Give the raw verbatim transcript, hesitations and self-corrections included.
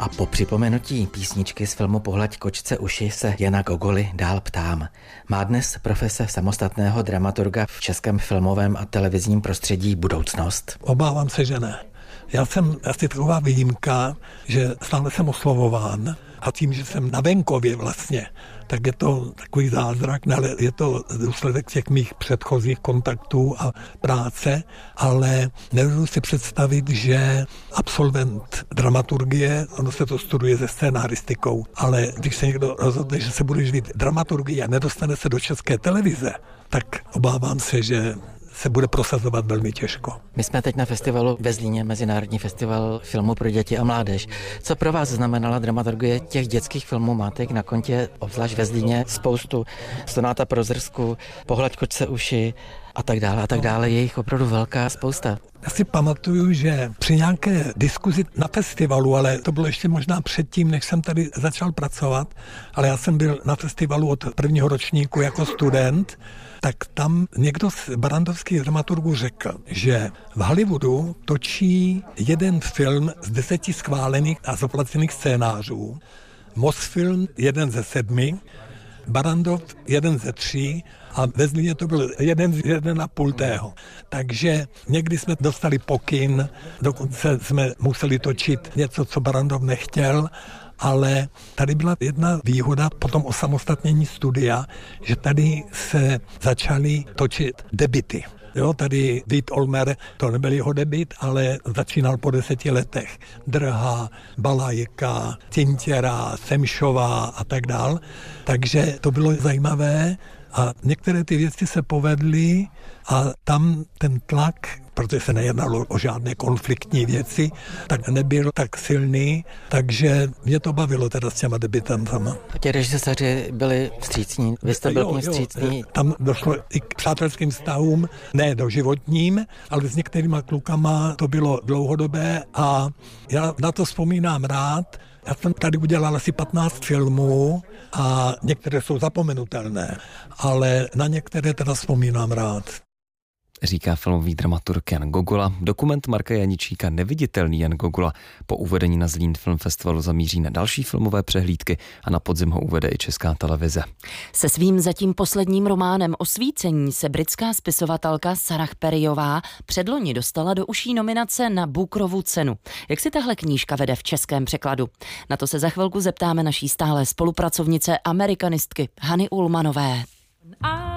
A po připomenutí písničky z filmu Pohleď kočce uši se Jana Gogoly dál ptám. Má dnes profese samostatného dramaturga v českém filmovém a televizním prostředí budoucnost? Obávám se, že ne. Já jsem asi taková výjimka, že stále jsem oslovován a tím, že jsem na venkově vlastně, tak je to takový zázrak, ale je to důsledek těch mých předchozích kontaktů a práce, ale nedovedu si představit, že absolvent dramaturgie, ono se to studuje se scénaristikou, ale když se někdo rozhodne, že se bude živit dramaturgii a nedostane se do České televize, tak obávám se, že se bude prosazovat velmi těžko. My jsme teď na festivalu ve Zlíně, Mezinárodní festival filmu pro děti a mládež. Co pro vás znamenala dramaturgie těch dětských filmů? Máte na kontě, obzvlášť ve Zlíně, spoustu. Sonáta pro Zrsku, Pohleď kočce uši a tak dále a tak dále. Je jich opravdu velká spousta. Já si pamatuju, že při nějaké diskuzi na festivalu, ale to bylo ještě možná předtím, než jsem tady začal pracovat, ale já jsem byl na festivalu od prvního ročníku jako student, tak tam někdo z barrandovských dramaturgů řekl, že v Hollywoodu točí jeden film z deseti schválených a zaplacených scénářů, Mosfilm jeden ze sedmi, Barrandov jeden ze tří a ve Zlíně to byl jeden z jeden a půl tého. Takže někdy jsme dostali pokyn, dokonce jsme museli točit něco, co Barrandov nechtěl, ale tady byla jedna výhoda po tom osamostatnění studia, že tady se začaly točit debuty. Jo, tady Vít Olmer, to nebyl jeho debut, ale začínal po deseti letech. Drha, Balajka, Tintěra, Semšová a tak dál. Takže to bylo zajímavé a některé ty věci se povedly a tam ten tlak, protože se nejednalo o žádné konfliktní věci, tak nebyl tak silný, takže mě to bavilo teda s těma debutantama. Ti režiséři byli vstřícní, vy jste byl vstřícný. Tam došlo i k přátelským vztahům, ne do životním, ale s některýma klukama to bylo dlouhodobé a já na to vzpomínám rád. Já jsem tady udělal asi patnáct filmů a některé jsou zapomenutelné, ale na některé teda vzpomínám rád. Říká filmový dramaturg Jan Gogola. Dokument Marka Janičíka Neviditelný Jan Gogola po uvedení na Zlín Film Festivalu zamíří na další filmové přehlídky a na podzim ho uvede i Česká televize. Se svým zatím posledním románem Osvícení se britská spisovatelka Sarah Perryová předloni dostala do uší nominace na Bookerovu cenu. Jak si tahle knížka vede v českém překladu? Na to se za chvilku zeptáme naší stálé spolupracovnice amerikanistky Hany Ullmanové.